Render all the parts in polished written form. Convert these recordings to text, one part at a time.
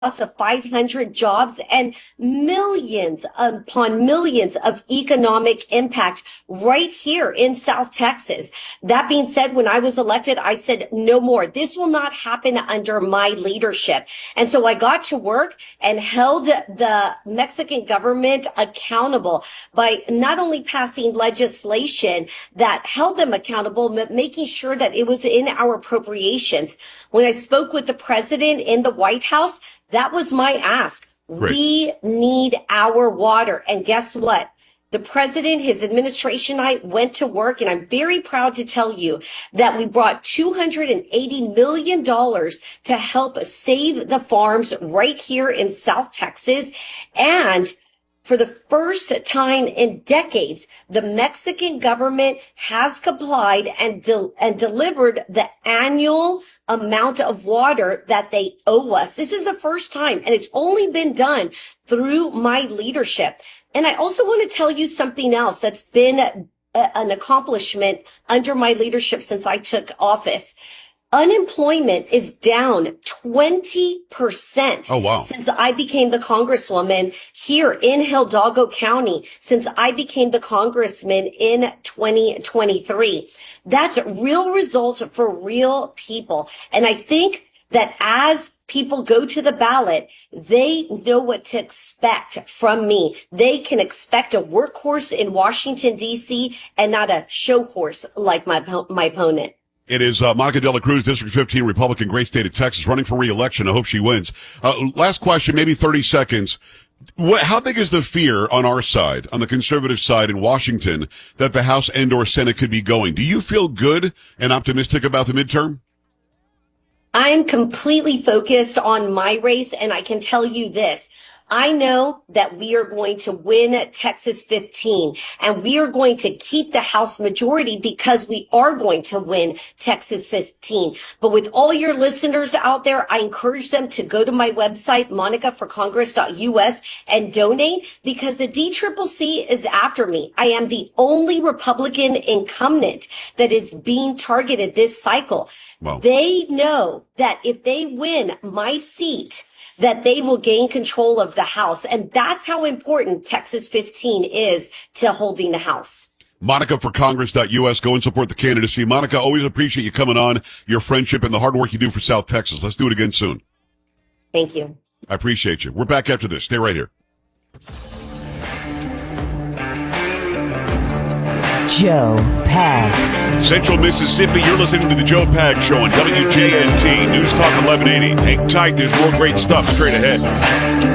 of 500 jobs and millions upon millions of economic impact right here in South Texas. That being said, when I was elected, I said no more. This will not happen under my leadership. And so I got to work and held the Mexican government accountable by not only passing legislation that held them accountable, but making sure that it was in our appropriations. When I spoke with the president in the White House, that was my ask. Great. We need our water. And guess what? The president, his administration, and I went to work, and I'm very proud to tell you that we brought $280 million to help save the farms right here in South Texas. And for the first time in decades, the Mexican government has complied and delivered the annual amount of water that they owe us. This is the first time, and it's only been done through my leadership. And I also want to tell you something else that's been an accomplishment under my leadership since I took office. Unemployment is down 20%. Oh, wow. Since I became the congresswoman here in Hidalgo County, since I became the congressman in 2023. That's real results for real people. And I think that as people go to the ballot, they know what to expect from me. They can expect a workhorse in Washington, D.C., and not a show horse like my opponent. It is Monica De La Cruz, District 15, Republican, great state of Texas, running for re-election. I hope she wins. Last question, maybe 30 seconds. How big is the fear on our side, on the conservative side in Washington, that the House and or Senate could be going? Do you feel good and optimistic about the midterm? I'm completely focused on my race, and I can tell you this. I know that we are going to win Texas 15, and we are going to keep the House majority because we are going to win Texas 15. But with all your listeners out there, I encourage them to go to my website, monicaforcongress.us, and donate, because the DCCC is after me. I am the only Republican incumbent that is being targeted this cycle. Wow. They know that if they win my seat, that they will gain control of the House. And that's how important Texas 15 is to holding the House. MonicaForCongress.us. Go and support the candidacy. Monica, always appreciate you coming on, your friendship, and the hard work you do for South Texas. Let's do it again soon. Thank you. I appreciate you. We're back after this. Stay right here. Joe Pags. Central Mississippi, you're listening to the Joe Pags Show on WJNT News Talk 1180. Hang tight, there's more great stuff straight ahead.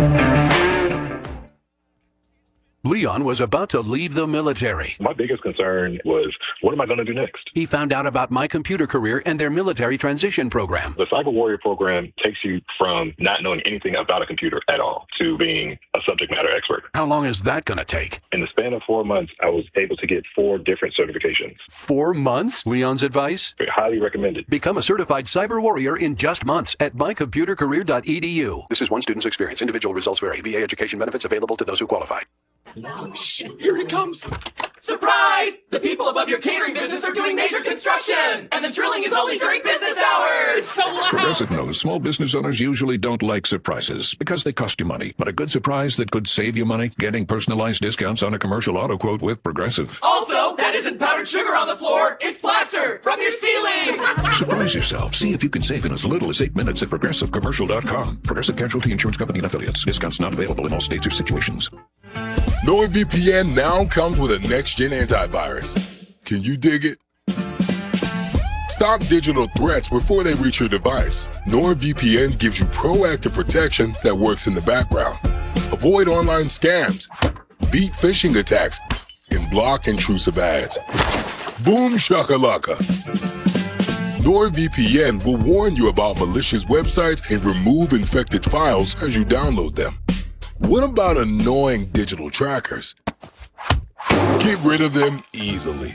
Leon was about to leave the military. My biggest concern was, what am I going to do next? He found out about My Computer Career and their military transition program. The Cyber Warrior program takes you from not knowing anything about a computer at all to being a subject matter expert. How long is that going to take? In the span of 4 months, I was able to get 4 different certifications. 4 months? Leon's advice? Highly recommended. Become a certified cyber warrior in just months at mycomputercareer.edu. This is one student's experience. Individual results vary. VA education benefits available to those who qualify. Oh, shit, here he comes. Surprise! The people above your catering business are doing major construction, and the drilling is only during business hours. It's so loud. Progressive knows small business owners usually don't like surprises because they cost you money. But a good surprise that could save you money, getting personalized discounts on a commercial auto quote with Progressive. Also, that isn't powdered sugar on the floor. It's plaster from your ceiling. Surprise yourself. See if you can save in as little as 8 minutes at ProgressiveCommercial.com. Progressive Casualty Insurance Company and Affiliates. Discounts not available in all states or situations. NordVPN now comes with a next-gen antivirus. Can you dig it? Stop digital threats before they reach your device. NordVPN gives you proactive protection that works in the background. Avoid online scams, beat phishing attacks, and block intrusive ads. Boom shakalaka. NordVPN will warn you about malicious websites and remove infected files as you download them. What about annoying digital trackers? Get rid of them easily.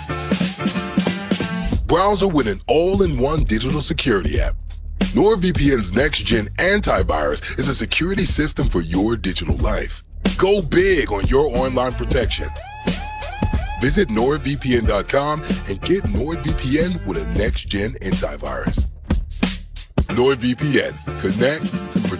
Browser with an all-in-one digital security app. NordVPN's next-gen antivirus is a security system for your digital life. Go big on your online protection. Visit NordVPN.com and get NordVPN with a next-gen antivirus. NordVPN. Connect